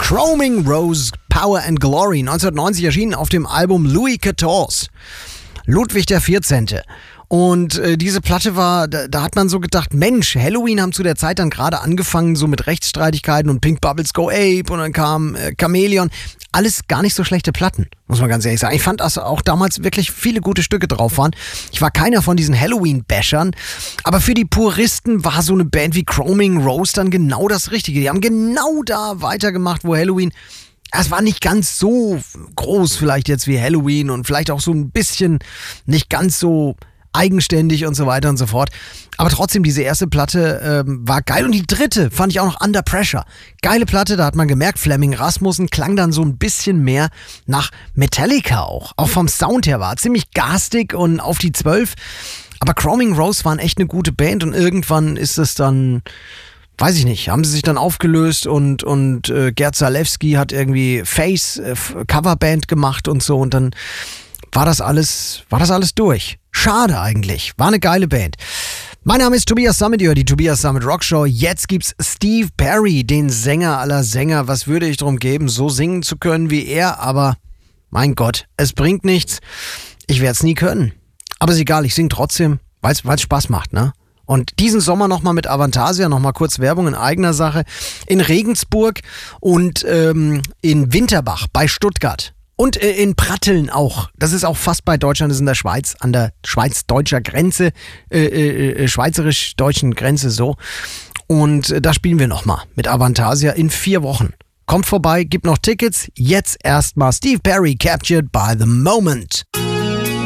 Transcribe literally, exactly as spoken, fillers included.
Chroming Rose, Power and Glory, neunzehnhundertneunzig erschienen auf dem Album Louis vierzehn. Ludwig der vierzehnte. Und äh, diese Platte war, da, da hat man so gedacht, Mensch, Halloween haben zu der Zeit dann gerade angefangen, so mit Rechtsstreitigkeiten und Pink Bubbles Go Ape und dann kam äh, Chameleon. Alles gar nicht so schlechte Platten, muss man ganz ehrlich sagen. Ich fand, dass auch damals wirklich viele gute Stücke drauf waren. Ich war keiner von diesen Halloween-Bashern, aber für die Puristen war so eine Band wie Chroming Rose dann genau das Richtige. Die haben genau da weitergemacht, wo Halloween... Es war nicht ganz so groß vielleicht jetzt wie Halloween und vielleicht auch so ein bisschen nicht ganz so eigenständig und so weiter und so fort. Aber trotzdem, diese erste Platte ähm, war geil. Und die dritte fand ich auch noch Under Pressure. Geile Platte, da hat man gemerkt, Flemming Rasmussen klang dann so ein bisschen mehr nach Metallica auch. Auch vom Sound her war ziemlich garstig und auf die zwölf. Aber Chroming Rose waren echt eine gute Band und irgendwann ist es dann... Weiß ich nicht, haben sie sich dann aufgelöst und, und äh, Gerd Zalewski hat irgendwie Face äh, Coverband gemacht und so und dann war das alles, war das alles durch. Schade eigentlich, war eine geile Band. Mein Name ist Tobias Summit, ihr hört die Tobias Summit Rockshow. Jetzt gibt's Steve Perry, den Sänger aller Sänger. Was würde ich drum geben, so singen zu können wie er, aber mein Gott, es bringt nichts. Ich werde es nie können. Aber ist egal, ich singe trotzdem, weil es Spaß macht, ne? Und diesen Sommer nochmal mit Avantasia, nochmal kurz Werbung in eigener Sache, in Regensburg und ähm, in Winterbach bei Stuttgart und äh, in Pratteln auch. Das ist auch fast bei Deutschland, das ist in der Schweiz, an der schweiz-deutscher Grenze, äh, äh, schweizerisch-deutschen Grenze so. Und äh, da spielen wir nochmal mit Avantasia in vier Wochen. Kommt vorbei, gibt noch Tickets. Jetzt erstmal Steve Perry, Captured by the Moment.